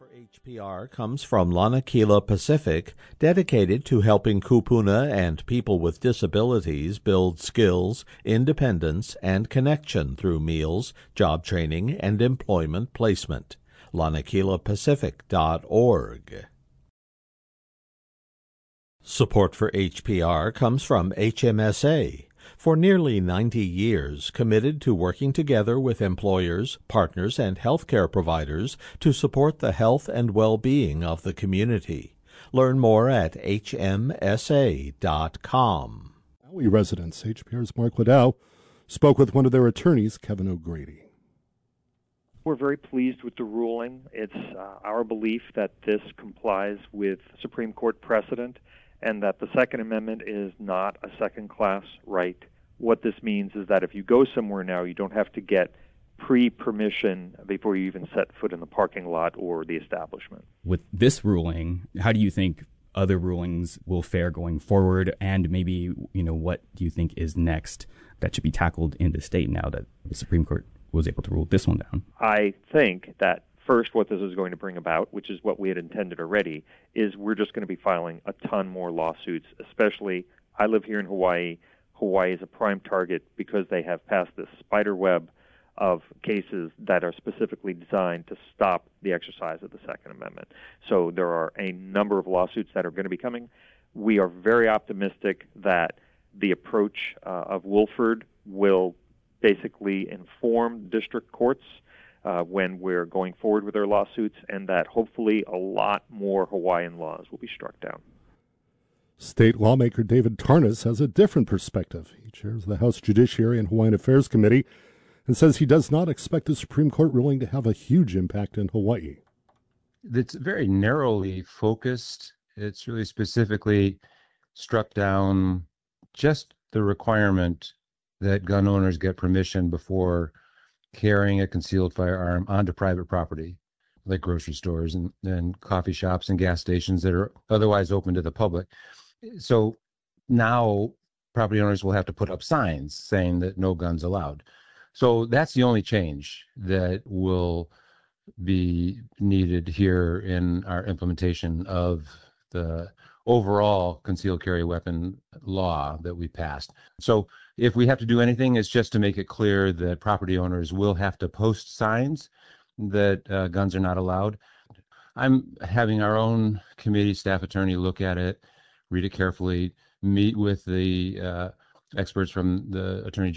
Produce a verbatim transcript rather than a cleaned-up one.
H P R comes from Lanakila Pacific, dedicated to helping kupuna and people with disabilities build skills, independence, and connection through meals, job training, and employment placement. lanakila pacific dot org. Support for H P R comes from H M S A. For nearly ninety years, committed to working together with employers, partners, and healthcare providers to support the health and well-being of the community. Learn more at H M S A dot com. Maui residents, H P R's Mark Liddell, spoke with one of their attorneys, Kevin O'Grady. We're very pleased with the ruling. It's uh, our belief that this complies with Supreme Court precedent and that the Second Amendment is not a second-class right. What this means is that if you go somewhere now, you don't have to get pre-permission before you even set foot in the parking lot or the establishment. With this ruling, how do you think other rulings will fare going forward? And maybe, you know, what do you think is next that should be tackled in the state now that the Supreme Court was able to rule this one down? I think that first, what this is going to bring about, which is what we had intended already, is we're just going to be filing a ton more lawsuits, especially, I live here in Hawaii. Hawaii is a prime target because they have passed this spider web of cases that are specifically designed to stop the exercise of the Second Amendment. So there are a number of lawsuits that are going to be coming. We are very optimistic that the approach uh, of Wilford will basically inform district courts Uh, when we're going forward with our lawsuits, and that hopefully a lot more Hawaiian laws will be struck down. State lawmaker David Tarnas has a different perspective. He chairs the House Judiciary and Hawaiian Affairs Committee and says he does not expect the Supreme Court ruling to have a huge impact in Hawaii. It's very narrowly focused. It's really specifically struck down just the requirement that gun owners get permission before carrying a concealed firearm onto private property, like grocery stores and, and coffee shops and gas stations that are otherwise open to the public. So now property owners will have to put up signs saying that no guns allowed. So that's the only change that will be needed here in our implementation of the overall concealed carry weapon law that we passed. So if we have to do anything, it's just to make it clear that property owners will have to post signs that uh, guns are not allowed. I'm having our own committee staff attorney look at it, read it carefully, meet with the uh, experts from the Attorney